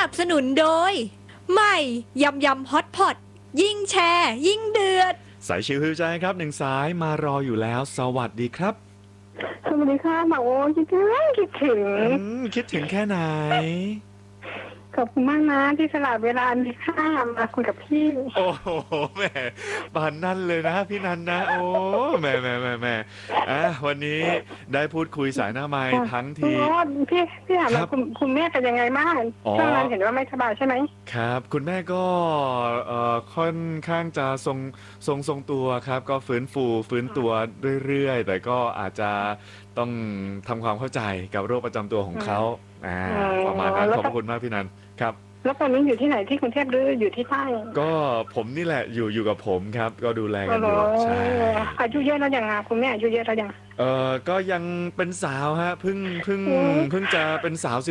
นับสนุนโดยใหม่ยำฮอตพอตยิ่งแชร์ยิ่งเดือดสายชิวฮิวใจครับหนึ่งสายมารออยู่แล้วสวัสดีครับสวัสดีค่ะหมอโอคิดถึงแค่ไหนขอบคุณมากนะที่สละเวลามีค่ามาคุยกับพี่โอ้โหแหมปานนั่นเลยนะพี่นันนะโอ้แหมวันนี้ได้พูดคุยสายหน้าไม้ทั้งทีพี่ถามว่าคุณแม่เป็นยังไงบ้างช่วงนั้นเห็นว่าไม่สบายใช่ไหมครับคุณแม่ก็ค่อนข้างจะทรงตัวครับก็ฟื้นตัวเรื่อยๆแต่ก็อาจจะต้องทำความเข้าใจกับโรคประจำตัวของเขาประมาณนั้นขอบคุณมากพี่นันครับแล้วตอนนี้อยู่ที่ไหนที่กรุงเทพหรืออยู่ที่ใต้ก็ผมนี่แหละอยู่กับผมครับก็ดูแลกันอยู่ใช่อายุเยอะแล้วยังคุณแม่อายุเยอะแล้วยังก็ยังเป็นสาวฮะเพิ่งจะเป็นสาว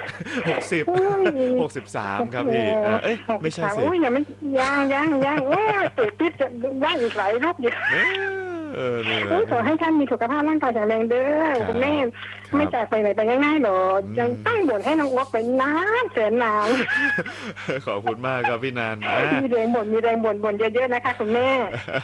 63ครับพี่เอ้ยไม่ใช่สิยังติดจะได้อีกหลายรอบอยู่ขอให้ท่านมีสุขภาพร่างกายแข็งแรงเด้อคุณแม่ไม่จากไปไหนไปง่ายๆหรอกยังตั้งบ่นให้น้องวอกไปนานแสนนานขอบคุณมากครับพี่นันมีแรงบ่นเยอะๆนะคะคุณแม่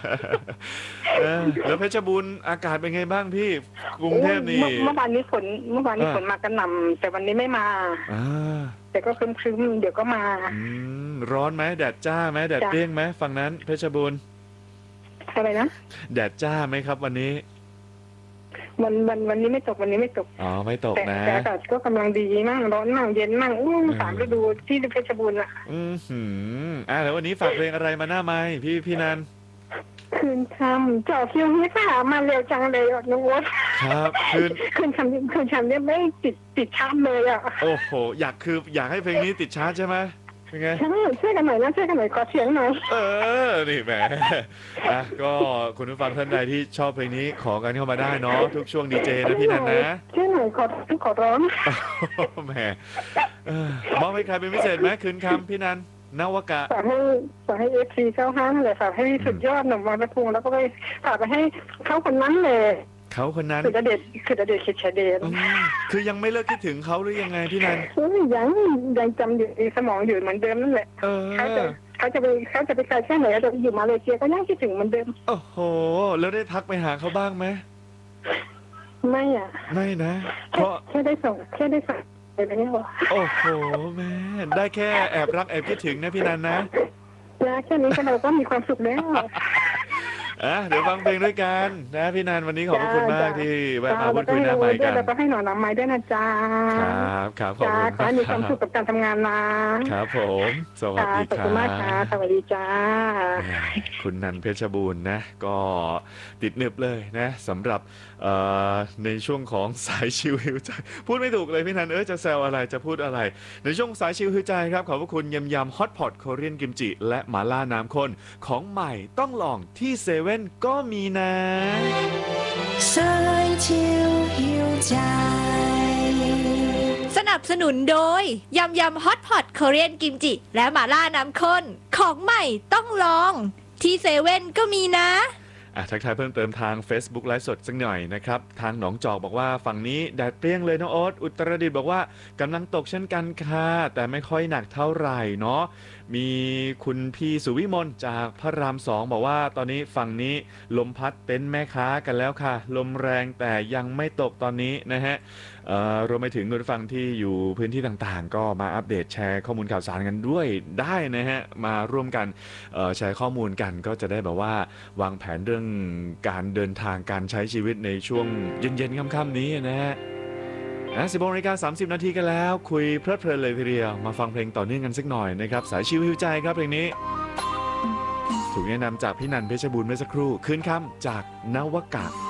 แล้วเพชรบูรณ์อากาศเป็นไงบ้างพี่กรุงเทพนี่เมื่อวานนี้ฝนมากระหน่ำแต่วันนี้ไม่มาแต่ก็ครึ้มๆเดี๋ยวก็มาร้อนไหมแดดจ้าไหมแดดเปรี้ยงไหมฝั่งนั้นเพชรบูรณ์อะไรนะแดดจ้าไหมครับวันนี้วันนี้ไม่ตกอ๋อไม่ตกนะแต่อากาศก็กำลังดีมั่งร้อนมั่งเย็นมั่งสามฤดูที่เพชรบูรณ์อ่ะแล้ววันนี้ฝากเพลงอะไรมาหน้าไมค์พี่นันคืนคำเจาะคิวให้ค่ะมาเร็วจังเลยน้องวดครับคืนคำเนี่ยไม่ติดชาร์ตเลยอ่ะโอ้โหอยากให้เพลงนี้ติดชาร์ตใช่ไหมเป็นไงช่วยกันหน่อยขอเสียงหน่อยนี่แหมก็คุณผู้ฟังท่านใดที่ชอบเพลงนี้ขอกันเข้ามาได้เนาะทุกช่วงดีเจนะพี่นันนะช่วยหน่อยขอร้องแหมมองให้ใครเป็นพิเศษไหมคืนคำพี่นันนวกะฝากให้FC95นั่นแหละฝากให้สุดยอดหนุ่มวังตะพุงแล้วก็ไปฝากไปให้เขาคนนั้นเลยเขาคนนั้นคือเด็ดคิดชาเดชคือยังไม่เลิกคิดถึงเขาหรือยังไงพี่นันยังจำอยู่ในสมองอยู่เหมือนเดิมนั่นแหละเขาจะไปไกลแค่ไหนจะอยู่มาเลเซียก็ยังคิดถึงเหมือนเดิมโอ้โหแล้วได้ทักไปหาเขาบ้างไหมไม่นะเพราะแค่ได้ส่งไปนี่หรอโอ้โหแม่ได้แค่แอบรักแอบคิดถึงนะพี่นันนะแค่นี้เราก็มีความสุขแล้วเดี๋ยวฟังเพลงด้วยกันนะพี่นันวันนี้ขอบคุณมากที่แวะมาพูดคุยหน้าไมค์กันแล้วก็ให้หน่อน้ำไม้ด้วยนะจ๊ะครับขอบคุณมากมีความสุขกับการทำงานนะครับผมสวัสดีครับขอบคุณมากค่ะสวัสดีจ้าคุณนันเพชรบูรณ์นะก็ติดหนึบเลยนะสำหรับในช่วงของสายชิวหิวใจพูดไม่ถูกเลยพี่นันจะแซวอะไรจะพูดอะไรในช่วงสายชิวหิวใจครับขอบคุณยำฮอตพอตโคเรียนกิมจิและหม่าล่าน้ำข้นของใหม่ต้องลองที่เซเว่นก็มีนะสายชิวหิวใจสนับสนุนโดยยำฮอตพอตโคเรียนกิมจิและหม่าล่าน้ำข้นของใหม่ต้องลองที่เซเว่นก็มีนะทักทายเพิ่มเติมทาง Facebook ไลฟ์สดสักหน่อยนะครับทางหนองจอกบอกว่าฝั่งนี้แดดเปรี้ยงเลยน้องโอ๊ตอุตรดิตถ์บอกว่ากำลังตกเช่นกันค่ะแต่ไม่ค่อยหนักเท่าไหร่เนาะมีคุณพี่สุวิมลจากพระราม2บอกว่าตอนนี้ฝั่งนี้ลมพัดเต็นท์แม่ค้ากันแล้วค่ะลมแรงแต่ยังไม่ตกตอนนี้นะฮะรวมไปถึงคุณฟังที่อยู่พื้นที่ต่างๆก็มาอัปเดตแชร์ข้อมูลข่าวสารกันด้วยได้นะฮะมาร่วมกันแชร์ข้อมูลกันก็จะได้แบบว่าวางแผนเรื่องการเดินทางการใช้ชีวิตในช่วงเย็นๆค่ำๆนี้นะฮะ10:30 นาทีกันแล้วคุยเพลิดเพลินเลยทีเดียวมาฟังเพลงต่อเนื่องกันสักหน่อยนะครับสายชิวหิวใจครับเพลงนี้ถูกแนะนำจากพี่นันเพชรบูรณ์เมื่อสักครู่คืนค่ำจากนวกะ